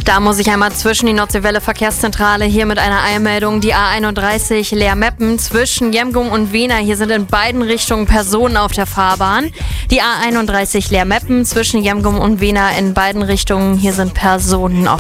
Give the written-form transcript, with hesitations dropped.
Da muss ich einmal zwischen die Nordseewelle Verkehrszentrale hier mit einer Eilmeldung. Die A31 Leer-Meppen zwischen Jemgum und Wehner. Hier sind in beiden Richtungen Personen auf der Fahrbahn. Die A31 Leer-Meppen zwischen Jemgum und Wehner in beiden Richtungen. Hier sind Personen auf